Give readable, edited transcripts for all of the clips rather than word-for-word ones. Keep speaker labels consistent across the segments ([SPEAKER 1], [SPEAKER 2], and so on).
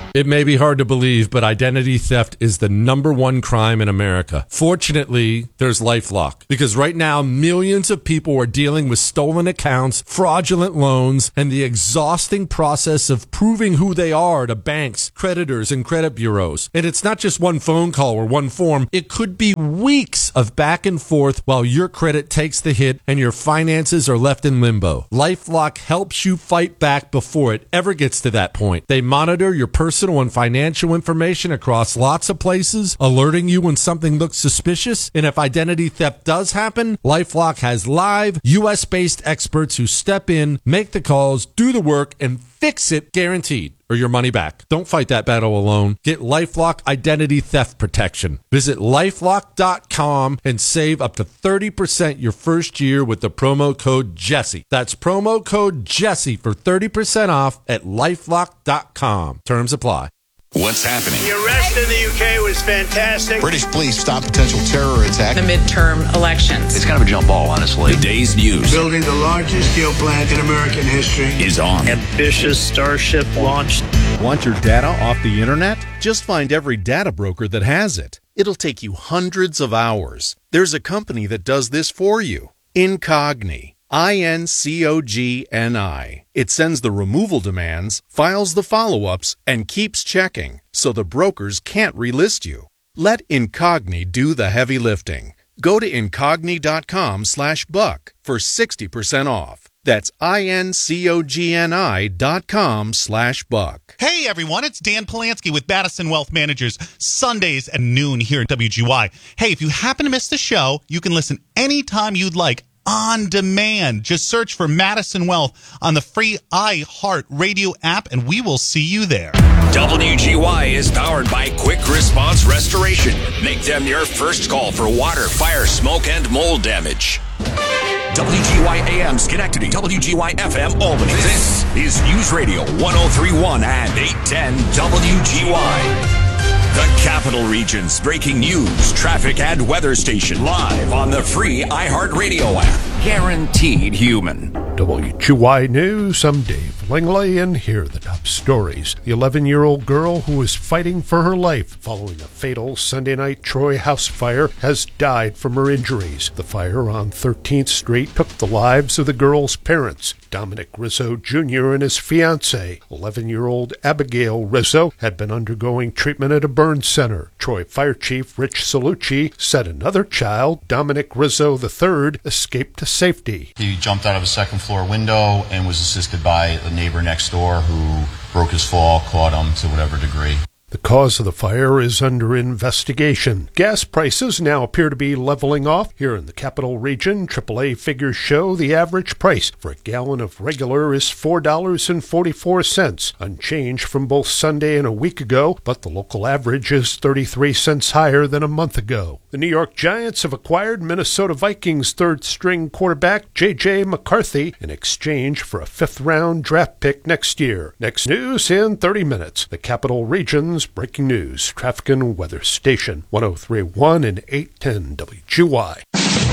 [SPEAKER 1] It may be hard to believe, but identity theft is the number one crime in America. Fortunately, there's LifeLock, because right now millions of people are dealing with stolen accounts, fraudulent loans, and the exhausting process of proving who they are to banks, creditors, and credit bureaus. And it's not just one phone call or one form. It could be weeks of back and forth while your credit takes the hit and your finances are left in limbo. LifeLock helps you fight back before it ever gets to that point. They monitor your personal and financial information across lots of places, alerting you when something looks suspicious. And if identity theft does happen, LifeLock has live, U.S.-based experts who step in, make the calls, do the work, and fix it guaranteed, or your money back. Don't fight that battle alone. Get LifeLock Identity Theft Protection. Visit LifeLock.com and save up to 30% your first year with the promo code Jesse. That's promo code Jesse for 30% off at LifeLock.com. Terms apply.
[SPEAKER 2] What's happening?
[SPEAKER 3] The arrest in the UK was fantastic.
[SPEAKER 2] British police stop potential terror attack.
[SPEAKER 4] The midterm elections.
[SPEAKER 5] It's kind of a jump ball, honestly.
[SPEAKER 2] Today's news.
[SPEAKER 3] Building the largest steel plant in American history
[SPEAKER 2] is on.
[SPEAKER 6] Ambitious Starship launched.
[SPEAKER 7] Want your data off the internet? Just find every data broker that has it. It'll take you hundreds of hours. There's a company that does this for you. Incogni. INCOGNI. It sends the removal demands, files the follow-ups, and keeps checking, so the brokers can't relist you. Let Incogni do the heavy lifting. Go to incogni.com/buck for 60% off. That's INCOGNI.com/buck.
[SPEAKER 8] Hey everyone, it's Dan Polanski with Madison Wealth Managers, Sundays at noon here at WGY. Hey, if you happen to miss the show, you can listen anytime you'd like on demand. Just search for Madison Wealth on the free iHeart Radio app, and we will see you there.
[SPEAKER 2] WGY is powered by Quick Response Restoration. Make them your first call for water, fire, smoke, and mold damage. WGY AM Schenectady, WGY FM Albany. This is News Radio 1031 and 810 WGY. The Capital Region's breaking news, traffic, and weather station live on the free iHeartRadio app. Guaranteed human.
[SPEAKER 9] WGY News, I'm Dave Langley, and here are the top stories. The 11-year-old girl who was fighting for her life following a fatal Sunday night Troy house fire has died from her injuries. The fire on 13th Street took the lives of the girl's parents, Dominic Rizzo Jr. and his fiancée. 11-year-old Abigail Rizzo had been undergoing treatment at a burn center. Troy Fire Chief Rich Salucci said another child, Dominic Rizzo III, escaped to safety.
[SPEAKER 10] He jumped out of a second-floor window and was assisted by a neighbor next door who broke his fall, caught him to whatever degree.
[SPEAKER 9] The cause of the fire is under investigation. Gas prices now appear to be leveling off. Here in the Capital Region, AAA figures show the average price for a gallon of regular is $4.44, unchanged from both Sunday and a week ago, but the local average is 33 cents higher than a month ago. The New York Giants have acquired Minnesota Vikings third-string quarterback J.J. McCarthy in exchange for a fifth-round draft pick next year. Next news in 30 minutes. The Capital Region's breaking news, traffic and weather station, 103.1 and 810 WGY.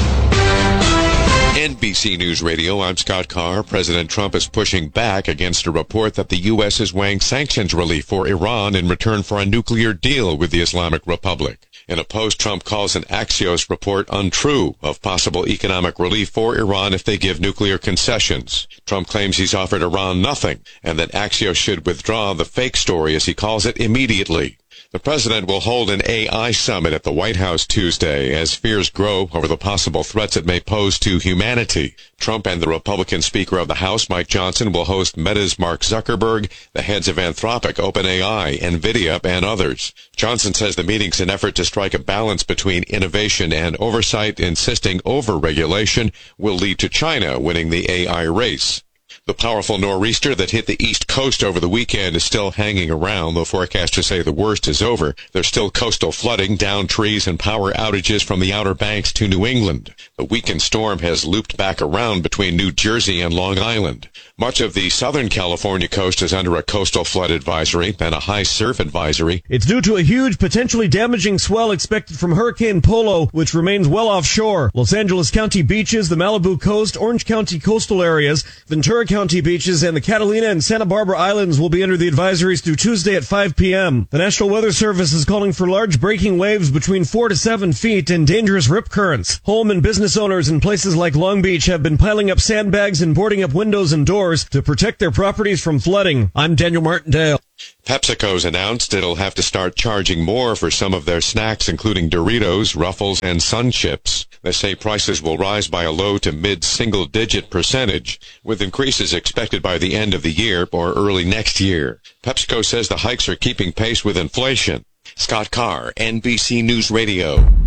[SPEAKER 11] NBC News Radio, I'm Scott Carr. President Trump is pushing back against a report that the U.S. is weighing sanctions relief for Iran in return for a nuclear deal with the Islamic Republic. In a post, Trump calls an Axios report untrue of possible economic relief for Iran if they give nuclear concessions. Trump claims he's offered Iran nothing, and that Axios should withdraw the fake story, as he calls it, immediately. The president will hold an AI summit at the White House Tuesday as fears grow over the possible threats it may pose to humanity. Trump and the Republican Speaker of the House, Mike Johnson, will host Meta's Mark Zuckerberg, the heads of Anthropic, OpenAI, NVIDIA, and others. Johnson says the meeting's an effort to strike a balance between innovation and oversight, insisting over-regulation will lead to China winning the AI race. The powerful nor'easter that hit the East Coast over the weekend is still hanging around, though forecasters say the worst is over. There's still coastal flooding, downed trees, and power outages from the Outer Banks to New England. The weakened storm has looped back around between New Jersey and Long Island. Much of the Southern California coast is under a coastal flood advisory and a high surf advisory.
[SPEAKER 4] It's due to a huge, potentially damaging swell expected from Hurricane Polo, which remains well offshore. Los Angeles County beaches, the Malibu coast, Orange County coastal areas, Ventura County beaches, and the Catalina and Santa Barbara Islands will be under the advisories through Tuesday at 5 p.m. The National Weather Service is calling for large breaking waves between 4 to 7 feet and dangerous rip currents. Home and business owners in places like Long Beach have been piling up sandbags and boarding up windows and doors to protect their properties from flooding. I'm Daniel Martindale.
[SPEAKER 11] PepsiCo's announced it'll have to start charging more for some of their snacks, including Doritos, Ruffles, and Sun Chips. They say prices will rise by a low to mid-single-digit %, with increases expected by the end of the year or early next year. PepsiCo says the hikes are keeping pace with inflation. Scott Carr, NBC News Radio.